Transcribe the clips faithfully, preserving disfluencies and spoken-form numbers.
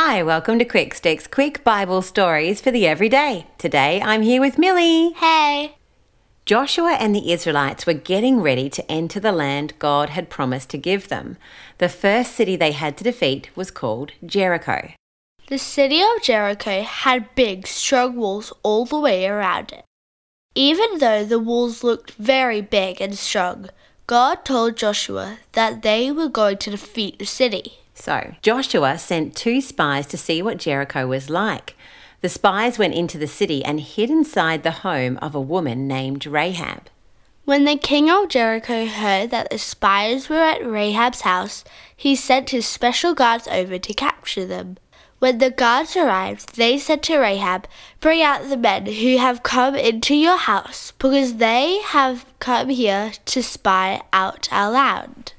Hi, welcome to Quick Sticks, quick Bible stories for the everyday. Today I'm here with Millie. Hey. Joshua and the Israelites were getting ready to enter the land God had promised to give them. The first city they had to defeat was called Jericho. The city of Jericho had big, strong walls all the way around it. Even though the walls looked very big and strong, God told Joshua that they were going to defeat the city. So Joshua sent two spies to see what Jericho was like. The spies went into the city and hid inside the home of a woman named Rahab. When the king of Jericho heard that the spies were at Rahab's house, he sent his special guards over to capture them. When the guards arrived, they said to Rahab, "Bring out the men who have come into your house, because they have come here to spy out our land."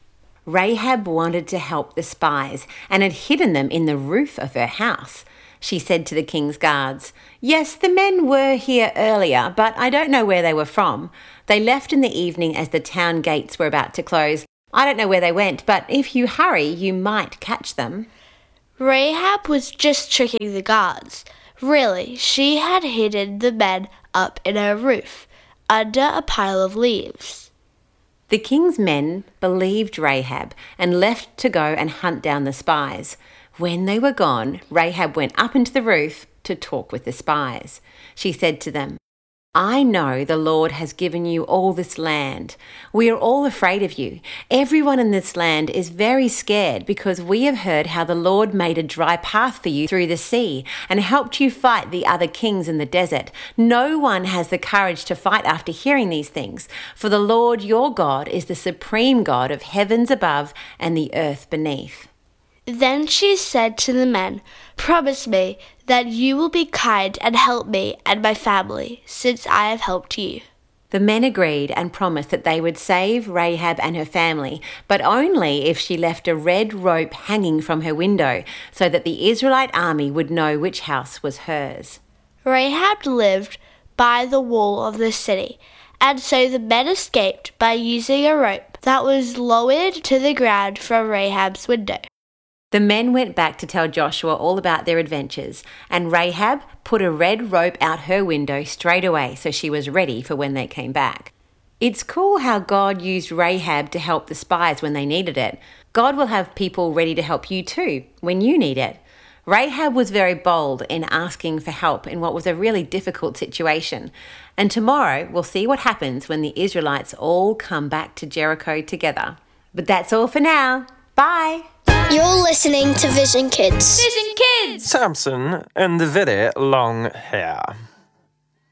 Rahab wanted to help the spies and had hidden them in the roof of her house. She said to the king's guards, "Yes, the men were here earlier, but I don't know where they were from. They left in the evening as the town gates were about to close. I don't know where they went, but if you hurry, you might catch them." Rahab was just tricking the guards. Really, she had hidden the men up in her roof, under a pile of leaves. The king's men believed Rahab and left to go and hunt down the spies. When they were gone, Rahab went up into the roof to talk with the spies. She said to them, "I know the Lord has given you all this land. We are all afraid of you. Everyone in this land is very scared because we have heard how the Lord made a dry path for you through the sea and helped you fight the other kings in the desert. No one has the courage to fight after hearing these things, for the Lord your God is the supreme God of heavens above and the earth beneath." Then she said to the men, "Promise me that you will be kind and help me and my family, since I have helped you." The men agreed and promised that they would save Rahab and her family, but only if she left a red rope hanging from her window so that the Israelite army would know which house was hers. Rahab lived by the wall of the city, and so the men escaped by using a rope that was lowered to the ground from Rahab's window. The men went back to tell Joshua all about their adventures, and Rahab put a red rope out her window straight away so she was ready for when they came back. It's cool how God used Rahab to help the spies when they needed it. God will have people ready to help you too when you need it. Rahab was very bold in asking for help in what was a really difficult situation. And tomorrow we'll see what happens when the Israelites all come back to Jericho together. But that's all for now. Bye! You're listening to Vision Kids. Vision Kids! Samson and the very long hair.